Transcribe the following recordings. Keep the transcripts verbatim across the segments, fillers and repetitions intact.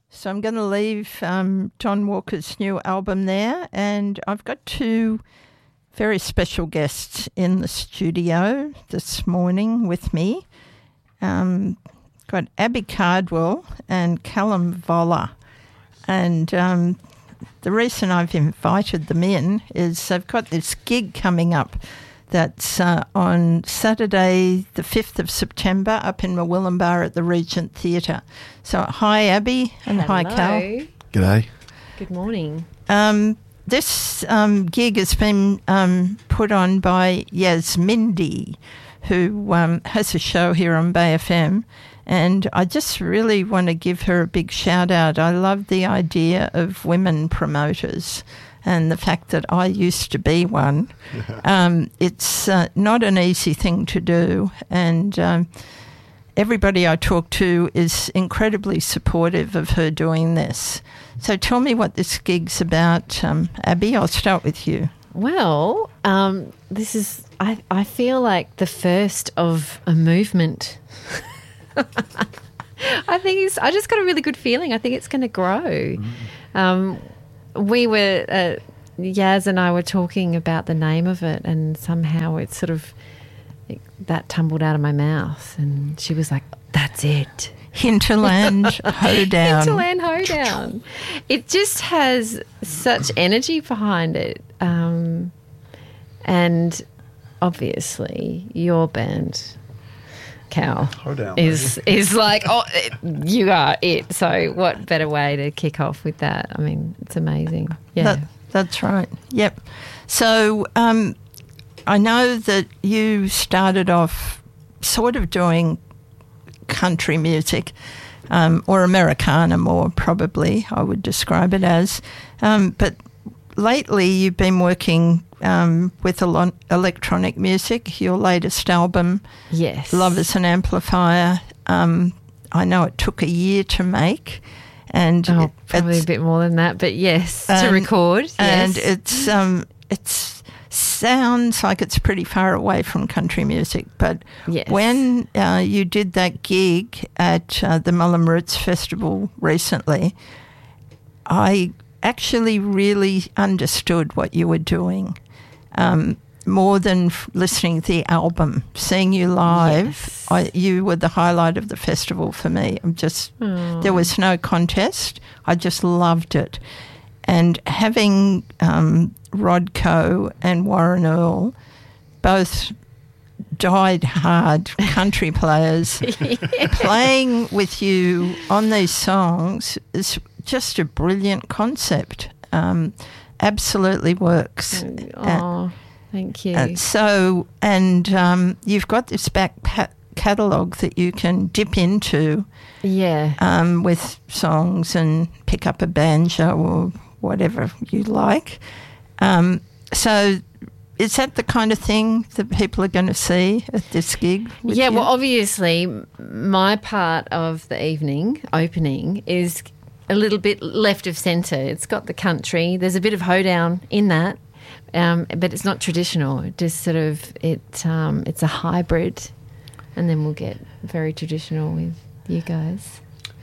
So I'm going to leave um, John Walker's new album there, and I've got two very special guests in the studio this morning with me. Um, got Abby Cardwell and Callum Voller, and um, the reason I've invited them in is they've got this gig coming up that's uh, on Saturday the fifth of September up in Murwillumbah at the Regent Theatre. So hi Abby and Hello. hi Cal. G'day. Good morning. Um, this um, gig has been um, put on by Yasmindy, who um, has a show here on Bay F M, and I just really want to give her a big shout out. I love the idea of women promoters and the fact that I used to be one. um, it's uh, not an easy thing to do, and um, everybody I talk to is incredibly supportive of her doing this. So tell me what this gig's about, um, Abby. I'll start with you. Well, um, this is, I, I feel like the first of a movement. I think it's, I just got a really good feeling. I think it's going to grow. Mm. Um, we were, uh, Yaz and I were talking about the name of it, and somehow it sort of, it, that tumbled out of my mouth, and she was like, that's it. Hinterland Hoedown. Hinterland Hoedown. It just has such energy behind it. Um, and obviously your band, Cal, Hoedown, is is like, oh, it, you are it. So what better way to kick off with that? I mean, it's amazing. Yeah. That, that's right. Yep. So um, I know that you started off sort of doing country music, um, or Americana more probably, I would describe it as. Um, but lately you've been working um, with a lot electronic music. Your latest album, yes, Love Is an Amplifier, um, I know it took a year to make. And oh, it, probably a bit more than that, but yes, um, to record. Yes. And it's um, it's sounds like it's pretty far away from country music, but yes. when uh, you did that gig at uh, the Mullum Roots Festival recently, I actually really understood what you were doing. Um, more than f- listening to the album, seeing you live, yes. I, you were the highlight of the festival for me. I'm just, oh. there was no contest. I just loved it. And having um, Rod Coe and Warren Earl, both died-hard country players, yeah. playing with you on these songs is just a brilliant concept. Um, absolutely works. Oh, uh, thank you. Uh, so, and um, you've got this back pa- catalogue that you can dip into, yeah, um, with songs and pick up a banjo or whatever you like. Um, so is that the kind of thing that people are going to see at this gig? with Yeah, you? well, obviously my part of the evening opening is a little bit left of centre. It's got the country. There's a bit of hoedown in that, um, but it's not traditional. It just sort of, it um, it's a hybrid, and then we'll get very traditional with you guys.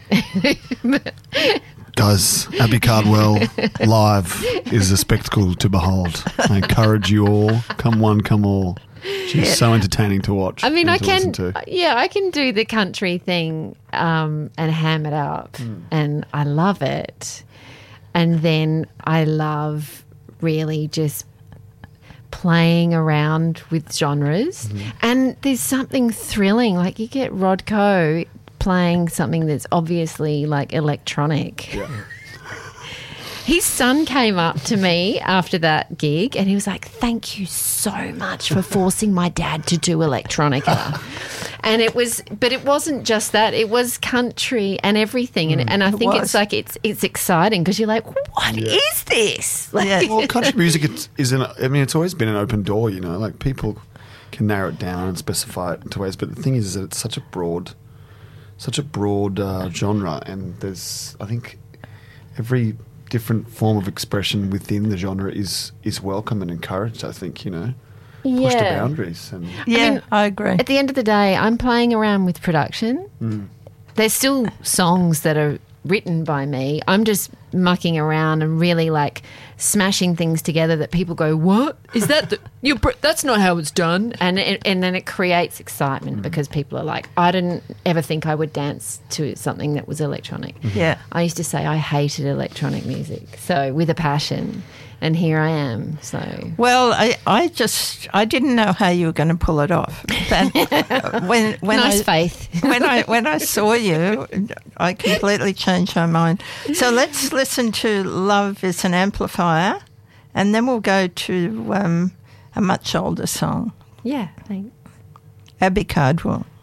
Guys, Abby Cardwell live is a spectacle to behold. I encourage you all. Come one, come all. She's yeah. so entertaining to watch. I mean, I to can, listen to. yeah, I can do the country thing um, and ham it up, mm. and I love it. And then I love really just playing around with genres. Mm-hmm. And there's something thrilling. Like you get Rod Coe playing something that's obviously like electronic. Yeah. His son came up to me after that gig and he was like, thank you so much for forcing my dad to do electronica. And it was, but it wasn't just that, it was country and everything. And, mm, and I think it it's like, it's it's exciting because you're like, what yeah. is this? Like, yeah. Well, country music is, is an, I mean, it's always been an open door, you know, like people can narrow it down and specify it into ways. But the thing is, is that it's such a broad, such a broad uh, genre. And there's, I think every different form of expression within the genre is is welcome and encouraged, I think, you know. Yeah. Push the boundaries. And yeah, I, mean, I agree. At the end of the day, I'm playing around with production. Mm. There's still songs that are written by me. I'm just mucking around and really like smashing things together that people go, what is that? The, you're, that's not how it's done. And it, and then it creates excitement because people are like, I didn't ever think I would dance to something that was electronic. Yeah. I used to say I hated electronic music, so with a passion. And here I am. So well, I, I just I didn't know how you were going to pull it off. But when when nice I, faith. when I when I saw you, I completely changed my mind. So let's listen to "Love Is an Amplifier," and then we'll go to um, a much older song. Yeah, thanks. Abby Cardwell.